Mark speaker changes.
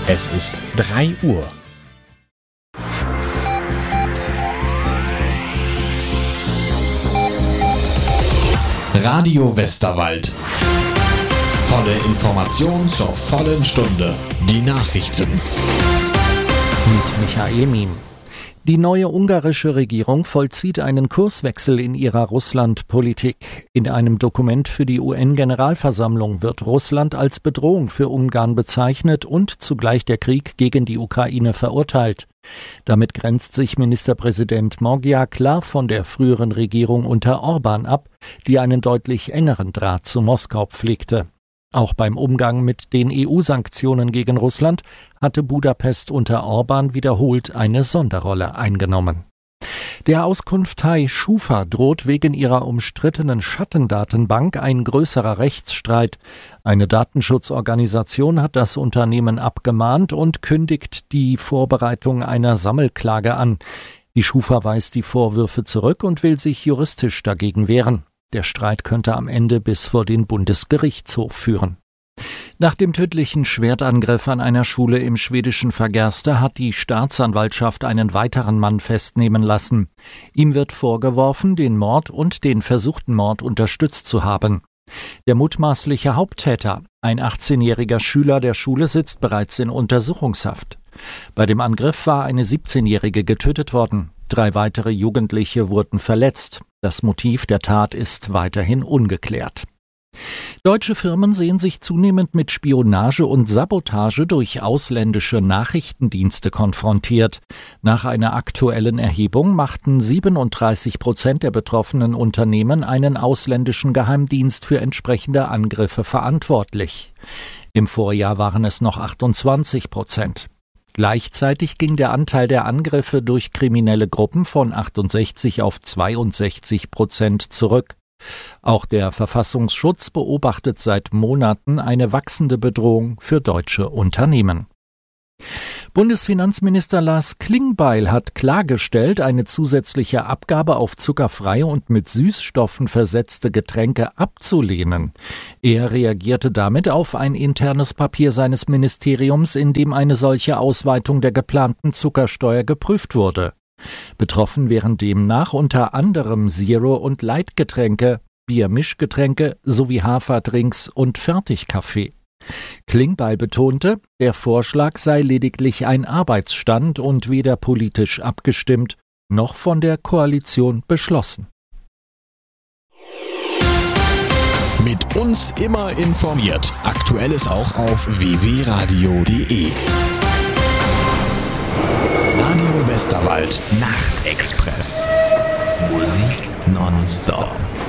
Speaker 1: Es ist 3 Uhr. Radio Westerwald. Volle Information zur vollen Stunde. Die Nachrichten.
Speaker 2: Mit Michael Miem. Die neue ungarische Regierung vollzieht einen Kurswechsel in ihrer Russlandpolitik. In einem Dokument für die UN-Generalversammlung wird Russland als Bedrohung für Ungarn bezeichnet und zugleich der Krieg gegen die Ukraine verurteilt. Damit grenzt sich Ministerpräsident Magyar klar von der früheren Regierung unter Orbán ab, die einen deutlich engeren Draht zu Moskau pflegte. Auch beim Umgang mit den EU-Sanktionen gegen Russland hatte Budapest unter Orbán wiederholt eine Sonderrolle eingenommen. Der Auskunftei Schufa droht wegen ihrer umstrittenen Schattendatenbank ein größerer Rechtsstreit. Eine Datenschutzorganisation hat das Unternehmen abgemahnt und kündigt die Vorbereitung einer Sammelklage an. Die Schufa weist die Vorwürfe zurück und will sich juristisch dagegen wehren. Der Streit könnte am Ende bis vor den Bundesgerichtshof führen. Nach dem tödlichen Schwertangriff an einer Schule im schwedischen Fagersta hat die Staatsanwaltschaft einen weiteren Mann festnehmen lassen. Ihm wird vorgeworfen, den Mord und den versuchten Mord unterstützt zu haben. Der mutmaßliche Haupttäter, ein 18-jähriger Schüler der Schule, sitzt bereits in Untersuchungshaft. Bei dem Angriff war eine 17-Jährige getötet worden. 3 weitere Jugendliche wurden verletzt. Das Motiv der Tat ist weiterhin ungeklärt. Deutsche Firmen sehen sich zunehmend mit Spionage und Sabotage durch ausländische Nachrichtendienste konfrontiert. Nach einer aktuellen Erhebung machten 37% der betroffenen Unternehmen einen ausländischen Geheimdienst für entsprechende Angriffe verantwortlich. Im Vorjahr waren es noch 28%. Gleichzeitig ging der Anteil der Angriffe durch kriminelle Gruppen von 68 auf 62% zurück. Auch der Verfassungsschutz beobachtet seit Monaten eine wachsende Bedrohung für deutsche Unternehmen. Bundesfinanzminister Lars Klingbeil hat klargestellt, eine zusätzliche Abgabe auf zuckerfreie und mit Süßstoffen versetzte Getränke abzulehnen. Er reagierte damit auf ein internes Papier seines Ministeriums, in dem eine solche Ausweitung der geplanten Zuckersteuer geprüft wurde. Betroffen wären demnach unter anderem Zero- und Light-Getränke, Biermischgetränke sowie Haferdrinks und Fertigkaffee. Klingbeil betonte, der Vorschlag sei lediglich ein Arbeitsstand und weder politisch abgestimmt noch von der Koalition beschlossen.
Speaker 1: Mit uns immer informiert. Aktuelles auch auf www.radio.de. Radio Westerwald Nachtexpress. Musik nonstop.